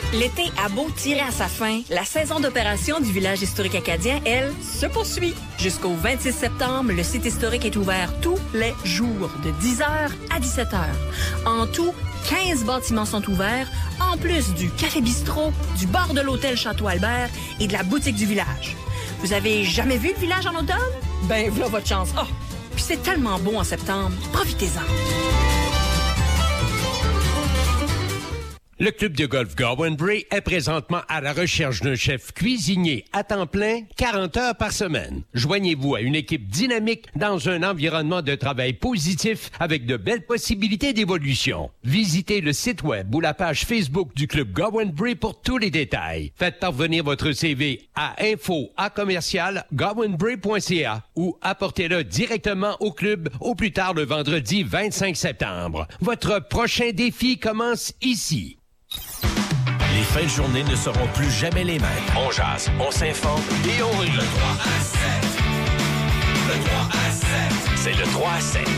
L'été a beau tirer à sa fin, la saison d'opération du village historique acadien, elle, se poursuit. Jusqu'au 26 septembre, le site historique est ouvert tous les jours, de 10h à 17h. En tout, 15 bâtiments sont ouverts, en plus du café-bistrot, du bar de l'hôtel Château-Albert et de la boutique du village. Vous avez jamais vu le village en automne? Ben, voilà votre chance. Oh, puis c'est tellement beau en septembre. Profitez-en. Le club de golf Gowen Bray est présentement à la recherche d'un chef cuisinier à temps plein, 40 heures par semaine. Joignez-vous à une équipe dynamique dans un environnement de travail positif avec de belles possibilités d'évolution. Visitez le site web ou la page Facebook du club Gowen Bray pour tous les détails. Faites parvenir votre CV à info@gowenbray.ca ou apportez-le directement au club au plus tard le vendredi 25 septembre. Votre prochain défi commence ici. Les fins de journée ne seront plus jamais les mêmes. On jase, on s'informe et on rit. Le 3 à 7. Le 3 à 7. C'est le 3 à 7.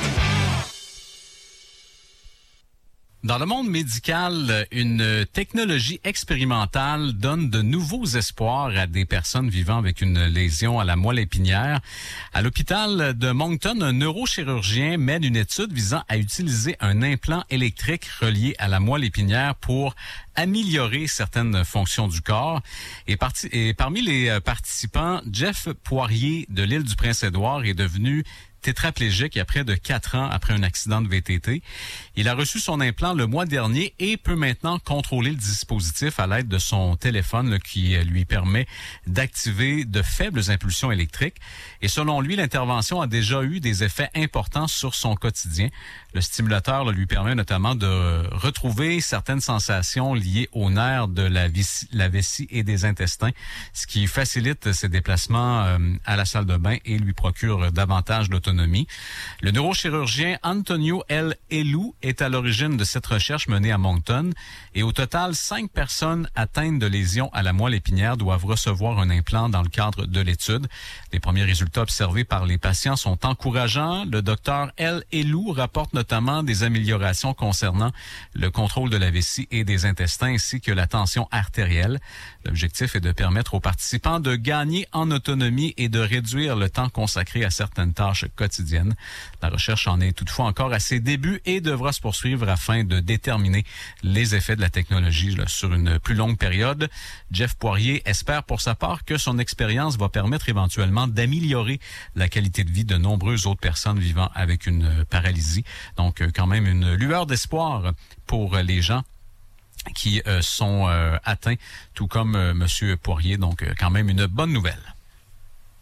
Dans le monde médical, une technologie expérimentale donne de nouveaux espoirs à des personnes vivant avec une lésion à la moelle épinière. À l'hôpital de Moncton, un neurochirurgien mène une étude visant à utiliser un implant électrique relié à la moelle épinière pour améliorer certaines fonctions du corps. Et parmi les participants, Jeff Poirier de l'île du Prince-Édouard est devenu tétraplégique il y a près de 4 ans après un accident de VTT. Il a reçu son implant le mois dernier et peut maintenant contrôler le dispositif à l'aide de son téléphone qui lui permet d'activer de faibles impulsions électriques. Et selon lui, l'intervention a déjà eu des effets importants sur son quotidien. Le stimulateur lui permet notamment de retrouver certaines sensations liées aux nerfs de la vessie et des intestins, ce qui facilite ses déplacements à la salle de bain et lui procure davantage d'autonomie. Le neurochirurgien Antonio L. Elou est à l'origine de cette recherche menée à Moncton et au total, 5 personnes atteintes de lésions à la moelle épinière doivent recevoir un implant dans le cadre de l'étude. Les premiers résultats observés par les patients sont encourageants. Le docteur L. Elou rapporte notamment des améliorations concernant le contrôle de la vessie et des intestins ainsi que la tension artérielle. L'objectif est de permettre aux participants de gagner en autonomie et de réduire le temps consacré à certaines tâches quotidiennes. La recherche en est toutefois encore à ses débuts et devra se poursuivre afin de déterminer les effets de la technologie sur une plus longue période. Jeff Poirier espère pour sa part que son expérience va permettre éventuellement d'améliorer la qualité de vie de nombreuses autres personnes vivant avec une paralysie. Donc, quand même une lueur d'espoir pour les gens qui sont atteints, tout comme Monsieur Poirier. Donc, quand même une bonne nouvelle.